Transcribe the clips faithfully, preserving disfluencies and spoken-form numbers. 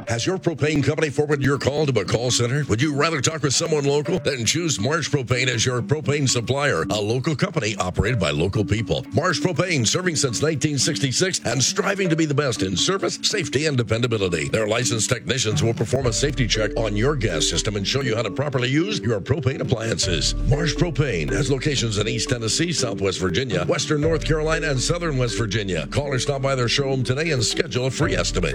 Has your propane company forwarded your call to a call center? Would you rather talk with someone local? Then choose Marsh Propane as your propane supplier, a local company operated by local people. Marsh Propane, serving since nineteen sixty-six and striving to be the best in service, safety, and dependability. Their licensed technicians will perform a safety check on your gas system and show you how to properly use your propane appliances. Marsh Propane has locations in East Tennessee, Southwest Virginia, Western North Carolina, and Southern West Virginia. Call or stop by their showroom today and schedule a free estimate.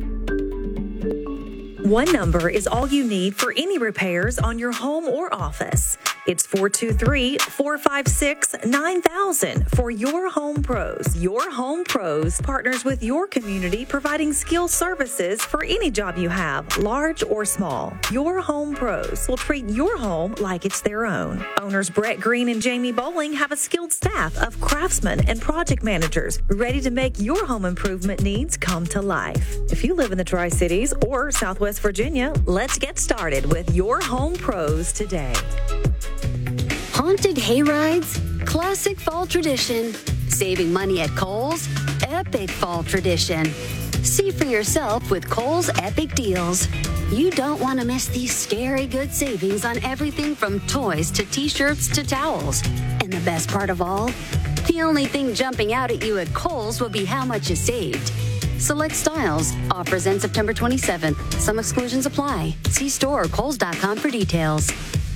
One number is all you need for any repairs on your home or office. It's four two three, four five six, nine thousand for Your Home Pros. Your Home Pros partners with your community, providing skilled services for any job you have, large or small. Your Home Pros will treat your home like it's their own. Owners Brett Green and Jamie Bowling have a skilled staff of craftsmen and project managers ready to make your home improvement needs come to life. If you live in the Tri-Cities or Southwest Virginia, let's get started with Your Home Pros today. Haunted hayrides, classic fall tradition. Saving money at Kohl's, epic fall tradition. See for yourself with Kohl's Epic Deals. You don't want to miss these scary good savings on everything from toys to t-shirts to towels. And the best part of all, the only thing jumping out at you at Kohl's will be how much you saved. Select styles. Offers end September twenty-seventh. Some exclusions apply. See store or kohls dot com for details.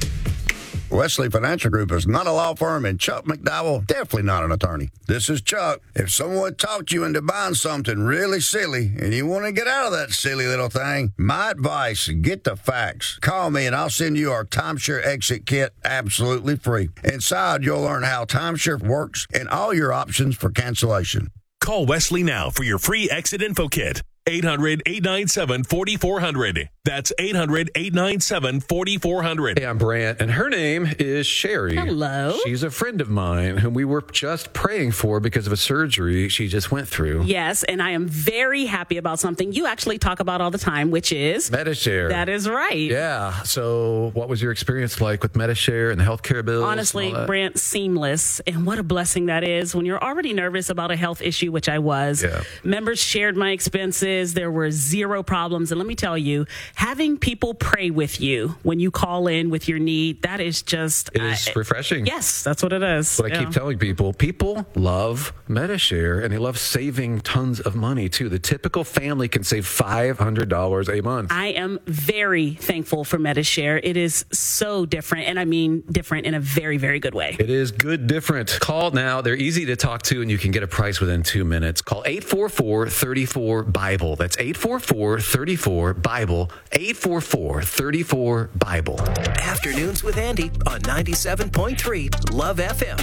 Wesley Financial Group is not a law firm, and Chuck McDowell, definitely not an attorney. This is Chuck. If someone talked you into buying something really silly and you want to get out of that silly little thing, my advice, get the facts. Call me and I'll send you our timeshare exit kit absolutely free. Inside, you'll learn how timeshare works and all your options for cancellation. Call Wesley now for your free exit info kit. eight hundred, eight nine seven, four four zero zero. That's eight hundred, eight nine seven, four four zero zero. Hey, I'm Brant, and her name is Sherry. Hello. She's a friend of mine whom we were just praying for because of a surgery she just went through. Yes, and I am very happy about something you actually talk about all the time, which is Medi-Share. That is right. Yeah. So what was your experience like with Medi-Share and the healthcare bills? Honestly, Brant, seamless. And what a blessing that is when you're already nervous about a health issue, which I was. Yeah. Members shared my expenses. There were zero problems. And let me tell you, having people pray with you when you call in with your need, that is just... It is I, refreshing. Yes, that's what it is. But I yeah. keep telling people, people love Medi-Share, and they love saving tons of money, too. The typical family can save five hundred dollars a month. I am very thankful for Medi-Share. It is so different, and I mean different in a very, very good way. It is good different. Call now. They're easy to talk to, and you can get a price within two minutes. Call eight four four, three four, Bible. That's eight four four, three four, Bible. eight four four, three four, Bible. Afternoons with Andy on ninety-seven point three Love F M.